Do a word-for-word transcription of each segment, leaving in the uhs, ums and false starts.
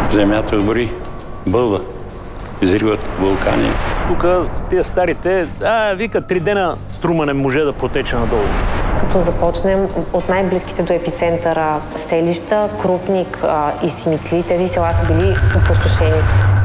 Земята гори, бълва, изригват вулкани. Тук тия старите, а, викат, три дена Струма не може да протече надолу. Като започнем от най-близките до епицентъра селища, Крупник а, и Симитли, тези села са били опустошени.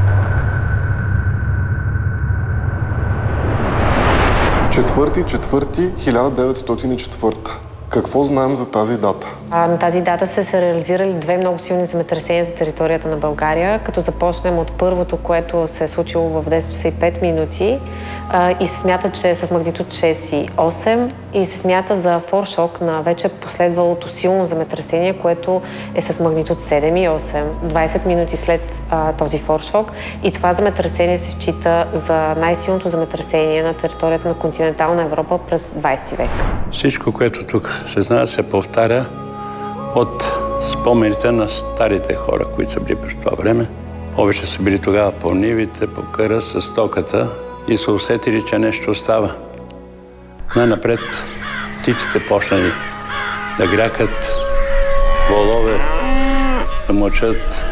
четвърти четвърти хиляда деветстотин и четвърта. Какво знаем за тази дата? А, на тази дата са се реализирали две много силни земетресения за територията на България, като започнем от първото, което се е случило в десет часа и пет минути а, и се смята, че е с магнитуд шест и осем и се смята за форшок на вече последвалото силно земетресение, което е с магнитуд седем и осем, двайсет минути след а, този форшок. И това земетресение се счита за най-силното земетресение на територията на континентална Европа през двайсети век. Всичко, което тук се знае, се повтаря от спомените на старите хора, които са били през това време. Повече са били тогава по нивите, по къра, с стоката и са усетили, че нещо остава. Най-напред птиците почнали да грякат, волове да мъчат,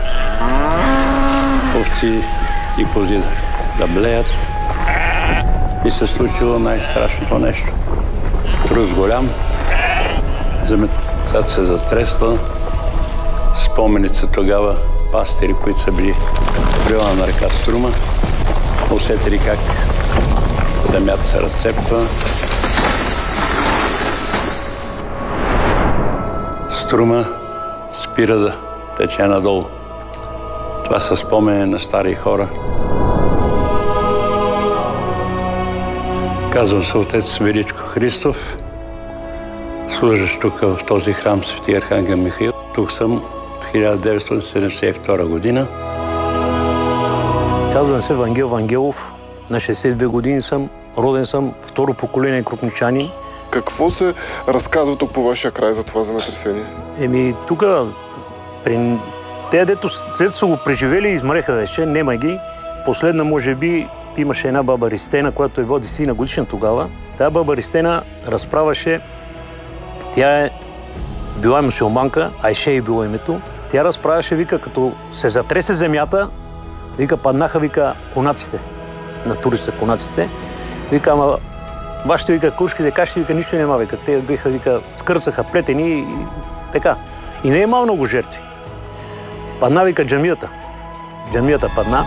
овци и кози да блеят. И се случило най-страшното нещо. Трус голям, земята се затресла, спомените са тогава пастири, които са били в района на река Струма, усетили как земята се разцепва. Струма спира да тече надолу. Това са спомени на стари хора. Казвам се отец Величко Христов, служащ тук в този храм Свети Архангел Михаил. Тук съм от хиляда деветстотин седемдесет и втора година. Казвам се Вангел Вангелов. На шейсет и две години съм. Роден съм второ поколение крупничанин. Какво се разказва тук по вашия край за това земетресение? Еми, тук при те, дето са го преживели, измреха вече, нема ги. Последна, може би, имаше една баба Ристена, която е била десетина годишна тогава. Тая баба Ристена разправаше, тя е била мюсюлманка, Айше е било името. Тя разправяше, вика, като се затресе земята, вика, паднаха, вика, конаците, на туриста конаците. Вика, ама вашите, вика, куршките каши, вика, нищо няма, вика. Те биха, вика, скърсаха плетени и така. И не е имал много жертви. Падна, вика, джамията. Джамията падна.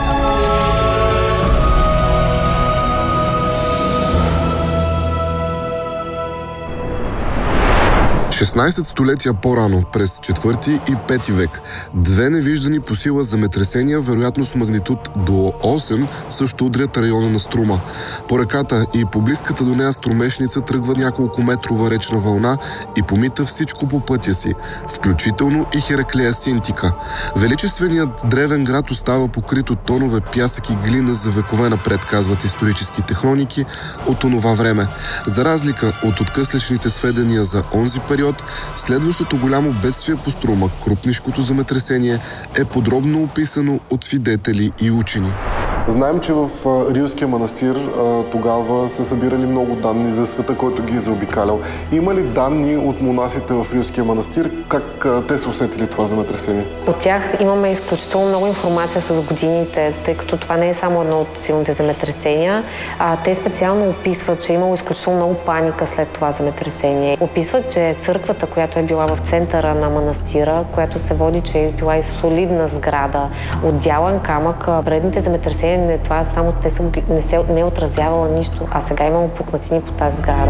шестнайсет столетия по-рано, през четвърти и пети век, две невиждани по сила земетресения, вероятно с магнитуд до осем, също удрят района на Струма. По реката и по близката до нея Струмешница тръгва няколко метрова речна вълна и помита всичко по пътя си, включително и Хераклея Синтика. Величественият древен град остава покрит от тонове пясък и глина за векове напред, казват историческите хроники от онова време. За разлика от откъслечните сведения за онзи период, следващото голямо бедствие по Струма, Крупнишкото земетресение, е подробно описано от свидетели и учени. Знаем, че в Рилския манастир тогава са събирали много данни за света, който ги е заобикалял. Има ли данни от монасите в Рилския манастир, как те са усетили това земетресение? От тях имаме изключително много информация с годините, тъй като това не е само едно от силните земетресения. А, те специално описват, че е имало изключително много паника след това земетресение. Описват, че църквата, която е била в центъра на манастира, която се води, че е била и солидна сграда, от дялан камък, предните земетресения не, това само те са, не, се, не е отразявала нищо, а сега имало пукнатини по тази сграда.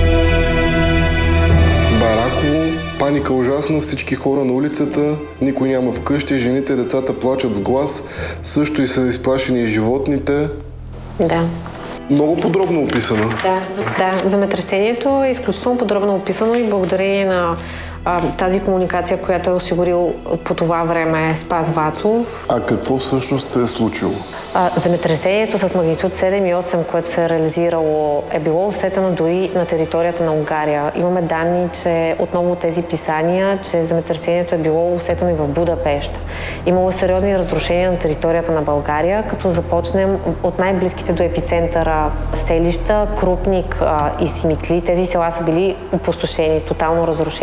Бараково, паника ужасна, всички хора на улицата, никой няма вкъщи, жените, децата плачат с глас, също и са изплашени и животните. Да. Много подробно описано. Да, да, земетресението е изключително подробно описано и благодарение на тази комуникация, която е осигурил по това време Спас Вацлов. А какво всъщност се е случило? Земетресението с магнитуд седем и осем, което се е реализирало, е било усетено дори на територията на Унгария. Имаме данни, че отново от тези писания, че земетресението е било усетено и в Будапеща. Имало сериозни разрушения на територията на България, като започнем от най-близките до епицентъра селища, Крупник и Симитли. Тези села са били опустошени, тотално разрушени.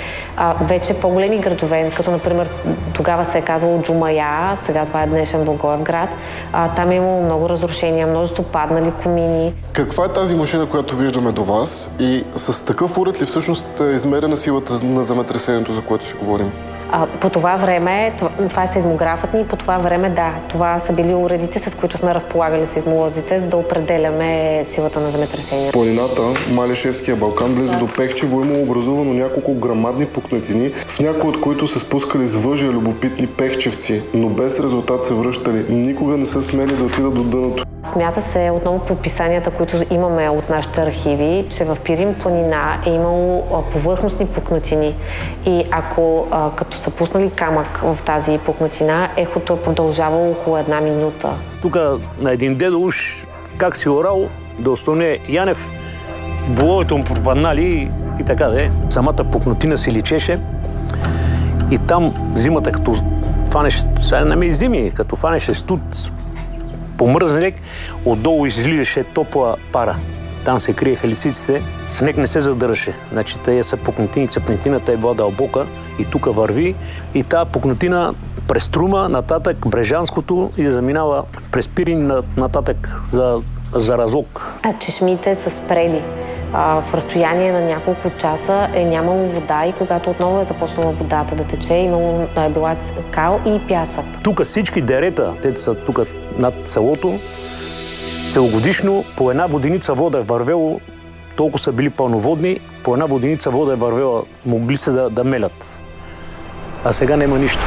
А, вече по-големи градове, като например тогава се е казало Джумая, сега това е днешен Благоевград, а, там е имало много разрушения, множество паднали комини. Каква е тази машина, която виждаме до вас и с такъв уред ли всъщност е измерена силата на земетресението, за което си говорим? А, по това време, това, това е сейзмографът ни, по това време да, това са били уредите, с които сме разполагали сейзмолозите, за да определяме силата на земетресението. Планината, Малишевския Балкан, близо да. до Пехчево, има образувано няколко грамадни пукнатини, в някои от които са спускали с въжия любопитни пехчевци, но без резултат се връщали. Никога не са смели да отидат до дъното. Смята се отново по описанията, които имаме от нашите архиви, че в Пирин планина е имало повърхностни пукнатини. И ако а, като са пуснали камък в тази пукнатина, ехото е продължавало около една минута. Тук на един дедо уж как си орал да остане Янев, воловете му пропаднали и, и така де. Самата пукнатина си личеше и там зимата, като фанеше, сега не ме и зими, като фанеше студ, помръзне лек, отдолу излизаше топла пара. Там се криеха лисиците, снег не се задържаше. Значи тая са пукнатини, цепнатината е била дълбока и тук върви. И тази пукнатина през Струма, нататък Брежанското и заминава през Пирин нататък за, за Разлог. А чешмите са спрели. А, в разстояние на няколко часа е нямало вода и когато отново е започнала водата да тече, имало, е била кал и пясък. Тук всички дерета, те са тук над селото, целогодишно по една воденица вода е вървело, толкова са били пълноводни, по една воденица вода е вървела, могли се да, да мелят. А сега няма нищо.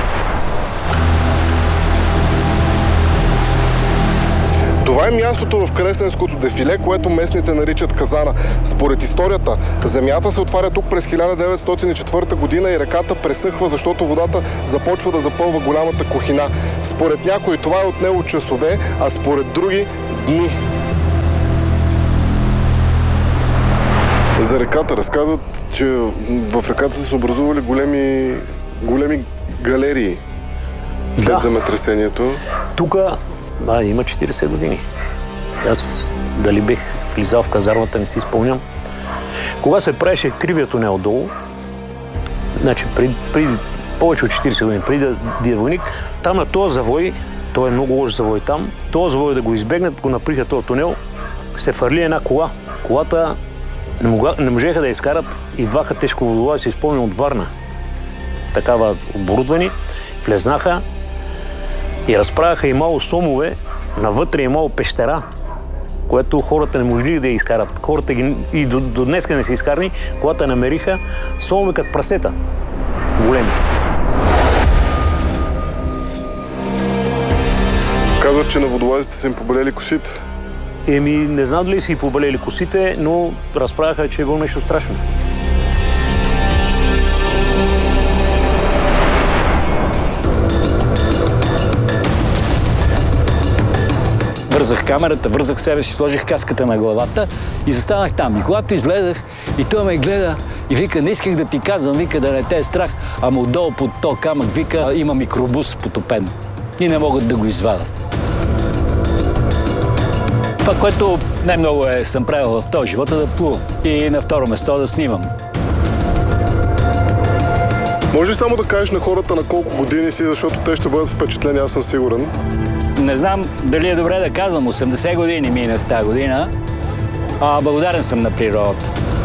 Това е мястото в Кресненското дефиле, което местните наричат Казана. Според историята, земята се отваря тук през хиляда деветстотин и четвърта година и реката пресъхва, защото водата започва да запълва голямата кухина. Според някои това е отнело часове, а според други – дни. За реката разказват, че в реката са се образували големи, големи галерии след да. земетресението. Тук да, има четиридесет години. Аз дали бих влизал в казармата, не си спомням. Кога се правеше кривия тунел долу, значи преди, преди повече от четиридесет години, преди да е войник, там на този завой, той е много лош завой там, този завой да го избегнат, го наприха този тунел, се фърли една кола. Колата не, мога, не можеха да я изкарат, идваха тежко водолази, се изпълни от Варна. Такава оборудвани, влезнаха и разправяха и мало сомове, навътре имало пещера, което хората не можели да я изкарат. Хората ги, и до, до днеска не са изкарани, когато намериха сомове като прасета. Големи. Казват, че на водолазите са им побелели косите. Еми, не знам дали са и побелели косите, но разправяха, че е било нещо страшно. Вързах камерата, вързах себе си, сложих каската на главата и застанах там. И когато излезах, и той ме гледа и вика, не исках да ти казвам, вика, да не те е страх, ама отдолу под то камък, вика, има микробус потопен и не могат да го извадат. Това, което най-много е, съм правил в този живота, да плувам и на второ место да снимам. Може ли само да кажеш на хората на колко години си, защото те ще бъдат впечатлени, аз съм сигурен. Не знам дали е добре да казвам, осемдесет години минах тази година, а благодарен съм на природата.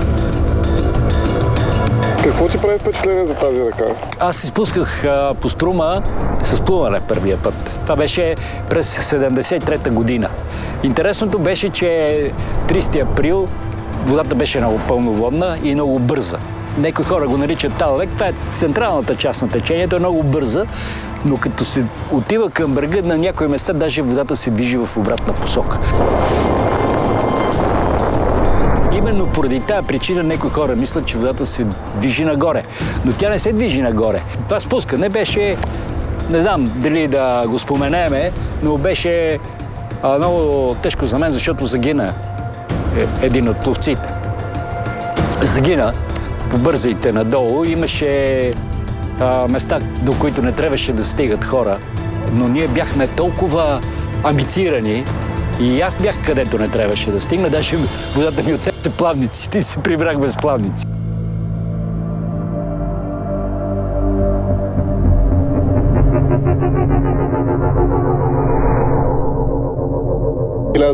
Какво ти прави впечатление за тази река? Аз се спусках а, по Струма с плуване първия път. Това беше през седемдесет и трета година. Интересното беше, че тридесети април водата беше много пълноводна и много бърза. Някои хора го наричат Талвек, това е централната част на течението, е много бърза, но като се отива към брега, на някои места даже водата се движи в обратна посока. Именно поради тази причина някои хора мислят, че водата се движи нагоре, но тя не се движи нагоре. Това спускане беше, не знам дали да го споменеме, но беше а, много тежко за мен, защото загина един от пловците. Загина по бързите надолу, имаше а, места, до които не трябваше да стигат хора, но ние бяхме толкова амбицирани и аз бях където не трябваше да стигна, даже водата ми оттече плавниците и се прибрах без плавници.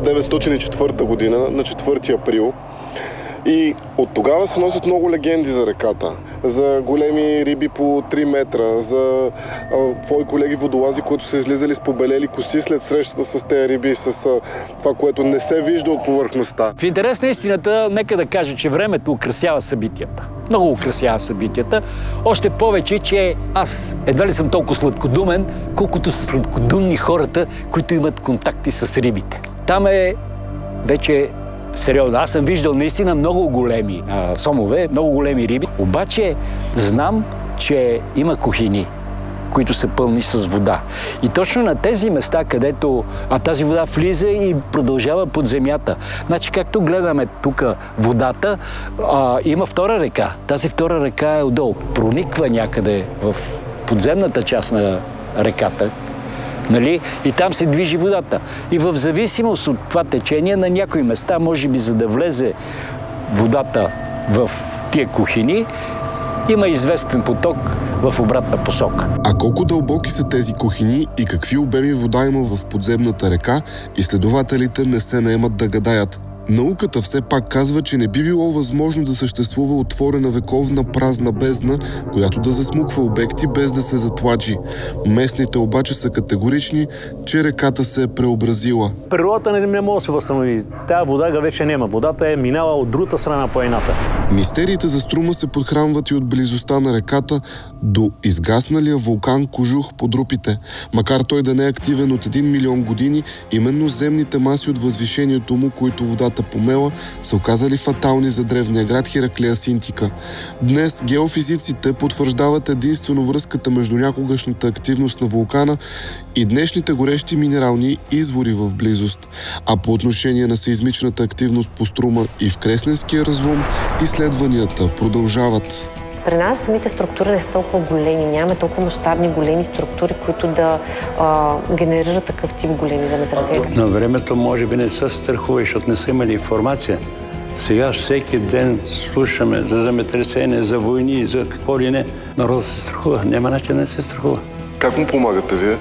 деветстотин и четвърта година, на четвърти април. И от тогава се носят много легенди за реката. За големи риби по три метра, за а, твои колеги водолази, които са излизали с побелели коси след срещата с тези риби, с а, това, което не се вижда от повърхността. В интерес на истината, нека да кажа, че времето украсява събитията. Много украсява събитията. Още повече, че аз едва ли съм толкова сладкодумен, колкото са сладкодумни хората, които имат контакти с рибите. Там е вече сериозно. Аз съм виждал наистина много големи а, сомове, много големи риби. Обаче знам, че има кухини, които са пълни с вода. И точно на тези места, където а тази вода влиза и продължава под земята. Значи, както гледаме тук водата, а, има втора река. Тази втора река е отдолу. Прониква някъде в подземната част на реката. Нали? И там се движи водата. И в зависимост от това течение, на някои места, може би за да влезе водата в тия кухини, има известен поток в обратна посока. А колко дълбоки са тези кухини и какви обеми вода има в подземната река, изследователите не се наемат да гадаят. Науката все пак казва, че не би било възможно да съществува отворена вековна празна бездна, която да засмуква обекти без да се затлачи. Местните обаче са категорични, че реката се е преобразила. Природата не, не може да се възстанови. Тая вода вече няма. Водата е минала от другата страна по едната. Мистериите за Струма се подхранват и от близостта на реката до изгасналия вулкан Кожух под Рупите. Макар той да не е активен от един милион години, именно земните маси от възвишението му, които водата помела, са оказали фатални за древния град Хераклея Синтика. Днес геофизиците потвърждават единствено връзката между някогашната активност на вулкана и днешните горещи минерални извори в близост. А по отношение на сеизмичната активност по Струма и в Кресненския разлом, изследванията продължават. При нас самите структури не са толкова големи, нямаме толкова мащабни големи структури, които да а, генерират такъв тип големи земетресения. На времето може би не се страхуваш, защото не са имали информация. Сега всеки ден слушаме за земетресения, за войни, за какво ли не. Народът се страхува. Няма начин да не се страхува. Как му помагате вие?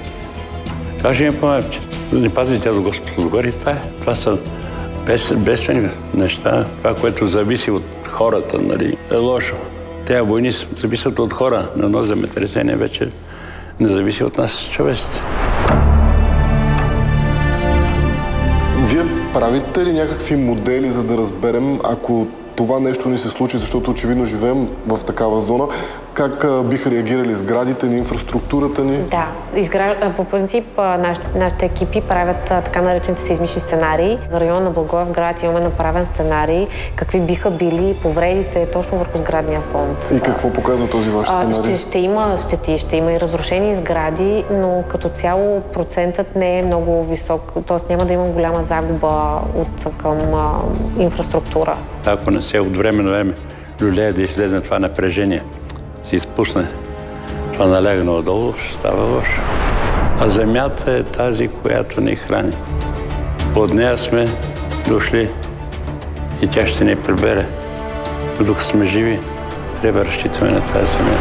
Как ще ми помагам? Не пазите от Господ отгоре. Това е. Това са без, бедствени неща. Това, което зависи от хората, нали, е лошо. Тези войни зависят от хора, но едно земетресение вече не зависи от нас, човеците. Вие правите ли някакви модели, за да разберем, ако това нещо ни се случи, защото очевидно живеем в такава зона, как а, биха реагирали сградите ни, инфраструктурата ни? Да. Изгра... По принцип, наш... нашите екипи правят а, така наречените сеизмични сценарии. За района на Благоевград имаме направен сценарий, какви биха били повредите точно върху сградния фонд. И какво показва този ваш сценарий? Ще, ще има щети, ще има и разрушени сгради, но като цяло процентът не е много висок, т.е. няма да има голяма загуба от към а, инфраструктура. Ако не се от време на време люлея да излезе това напрежение, се изпусне това налягане отдолу, ще става лошо. А земята е тази, която ни храни. Под нея сме дошли и тя ще ни прибере. Докато сме живи, трябва да разчитаме на тази земя.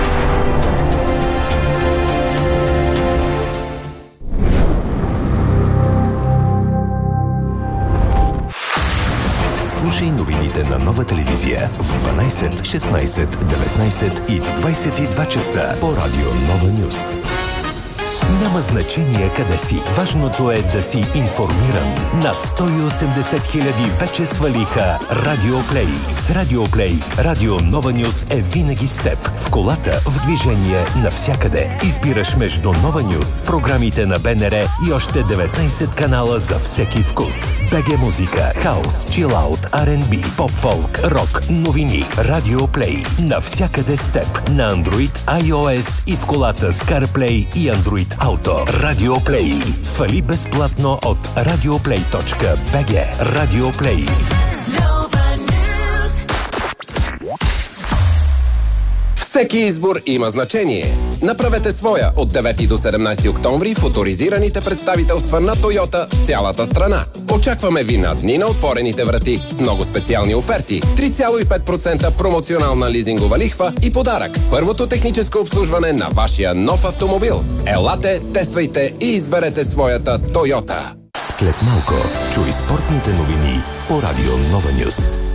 Слушай новините на Нова телевизия в дванайсет, шестнайсет, деветнайсет и в двайсет и два часа по радио Нова Нюз. Няма значение къде си. Важното е да си информиран. Над сто и осемдесет хиляди вече свалиха Радиоплей. С Радиоплей Радио Нова Нюз е винаги с теб. В колата, в движение, навсякъде. Избираш между Нова Нюз, програмите на БНР и още деветнайсет канала за всеки вкус. БГ музика, хаус, чилаут, Ар енд Би, поп-фолк, рок, новини. Радиоплей. Навсякъде с теб. На Android, iOS и в колата с CarPlay и Android Auto. Радиоплей. Свали безплатно от радиоплей точка би джи. Радиоплей. Всеки избор има значение. Направете своя от девети до седемнайсети октомври в оторизираните представителства на Тойота в цялата страна. Очакваме ви на дни на отворените врати с много специални оферти, три цяло и пет процента промоционална лизингова лихва и подарък. Първото техническо обслужване на вашия нов автомобил. Елате, тествайте и изберете своята Тойота. След малко чуй спортните новини по Радио Нова Нюс.